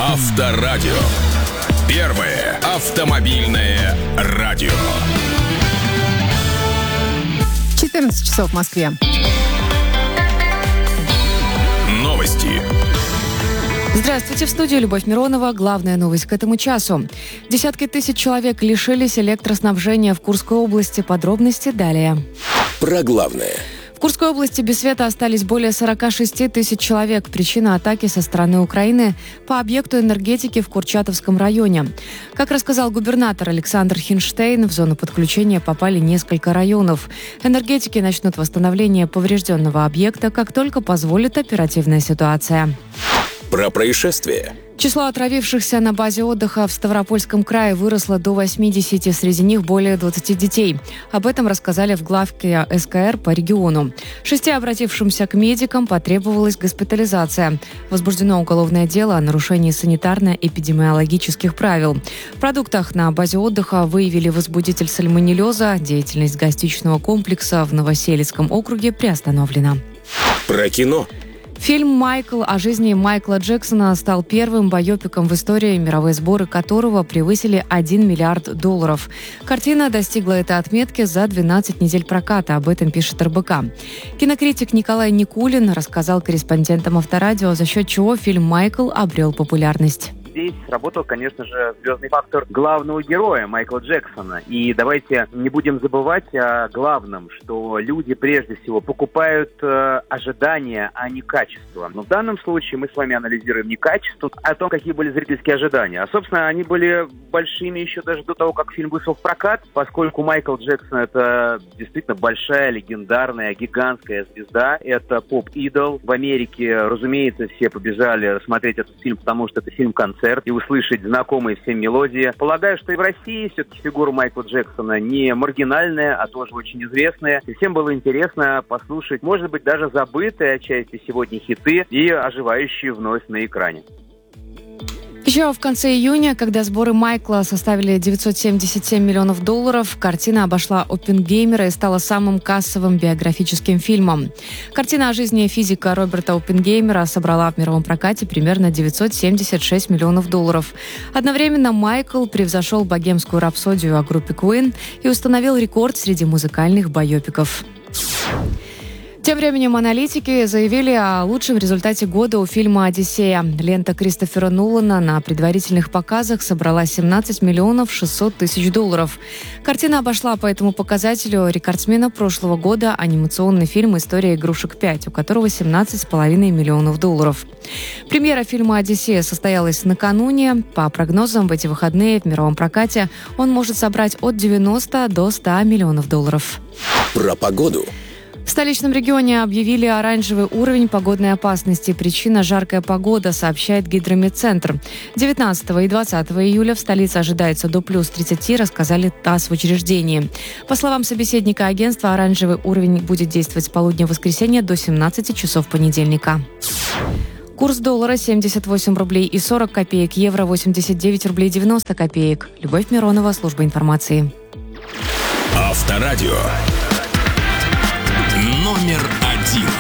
Авторадио. Первое автомобильное радио. 14 часов в Москве. Новости. Здравствуйте, в студии Любовь Миронова. Главная новость к этому часу. Десятки тысяч человек лишились электроснабжения в Курской области. Подробности далее. Про главное. В Курской области без света остались более 46 тысяч человек. Причина атаки со стороны Украины по объекту энергетики в Курчатовском районе. Как рассказал губернатор Александр Хинштейн, в зону подключения попали несколько районов. Энергетики начнут восстановление поврежденного объекта, как только позволит оперативная ситуация. Про происшествие. Число отравившихся на базе отдыха в Ставропольском крае выросло до 80, среди них более 20 детей. Об этом рассказали в главке СКР по региону. 6 обратившимся к медикам потребовалась госпитализация. Возбуждено уголовное дело о нарушении санитарно-эпидемиологических правил. В продуктах на базе отдыха выявили возбудитель сальмонеллеза. Деятельность гостиничного комплекса в Новоселицком округе приостановлена. Про кино. Фильм «Майкл» о жизни Майкла Джексона стал первым байопиком в истории, мировые сборы которого превысили $1 миллиард. Картина достигла этой отметки за 12 недель проката, об этом пишет РБК. Кинокритик Николай Никулин рассказал корреспондентам Авторадио, за счет чего фильм «Майкл» обрел популярность. Здесь сработал, конечно же, звездный фактор главного героя Майкла Джексона. И давайте не будем забывать о главном, что люди прежде всего покупают ожидания, а не качество. Но в данном случае мы с вами анализируем не качество, а то, какие были зрительские ожидания. А, собственно, они были большими еще даже до того, как фильм вышел в прокат, поскольку Майкл Джексон — это действительно большая, легендарная, гигантская звезда. Это поп-идол. В Америке, разумеется, все побежали смотреть этот фильм, потому что это фильм-концерт и услышать знакомые всем мелодии. Полагаю, что и в России все-таки фигура Майкла Джексона не маргинальная, а тоже очень известная. И всем было интересно послушать, может быть, даже забытые отчасти сегодня хиты и оживающие вновь на экране. Еще в конце июня, когда сборы Майкла составили $977 миллионов, картина обошла «Оппенгеймера» и стала самым кассовым биографическим фильмом. Картина о жизни физика Роберта Оппенгеймера собрала в мировом прокате примерно $976 миллионов. Одновременно Майкл превзошел «Богемскую рапсодию» о группе Queen и установил рекорд среди музыкальных байопиков. Тем временем аналитики заявили о лучшем результате года у фильма «Одиссея». Лента Кристофера Нолана на предварительных показах собрала $17 600 000. Картина обошла по этому показателю рекордсмена прошлого года, анимационный фильм «История игрушек 5», у которого $17,5 миллионов. Премьера фильма «Одиссея» состоялась накануне. По прогнозам, в эти выходные в мировом прокате он может собрать от $90 до $100 миллионов. Про погоду. В столичном регионе объявили оранжевый уровень погодной опасности. Причина – жаркая погода, сообщает Гидрометцентр. 19 и 20 июля в столице ожидается до плюс 30, рассказали ТАСС в учреждении. По словам собеседника агентства, оранжевый уровень будет действовать с полудня воскресенья до 17 часов понедельника. Курс доллара 78 рублей и 40 копеек, евро 89 рублей 90 копеек. Любовь Миронова, служба информации. Авторадио. Номер 1.